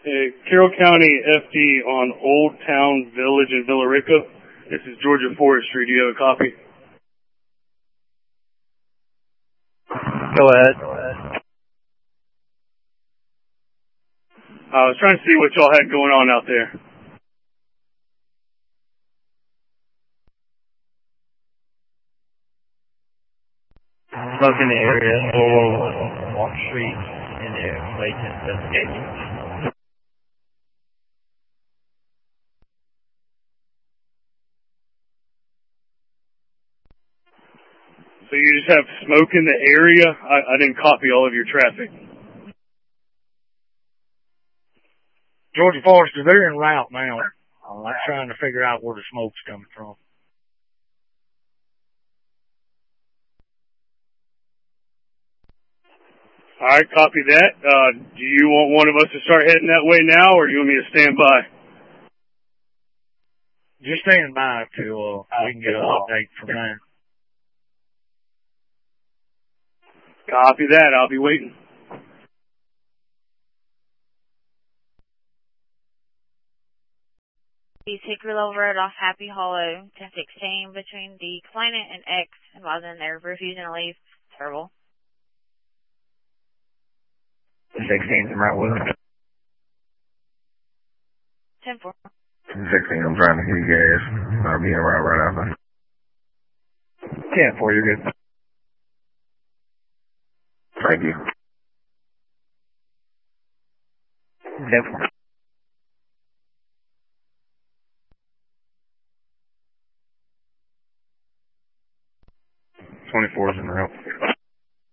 Carroll County FD on Old Town Village in Villa Rica. This is Georgia Forestry. Do you have a copy? Go ahead. I was trying to see what y'all had going on out there. Smoke in the area. Walk street in there. Latent investigation. So you just have smoke in the area? I didn't copy all of your traffic. Georgia Forestry, they're en route now. I'm trying to figure out where the smoke's coming from. All right, copy that. Do you want one of us to start heading that way now, or do you want me to stand by? Just stand by till we can get an update from there. Copy that. I'll be waiting. Hickory Road off Happy Hollow, 1016 between the Planet and X, and while in there refusing to leave. Terrible. 16, I'm right with him. 10-4. 16, I'm trying to hit gas. I'll be in right after. 10-4, you're good. Thank you. 10-4.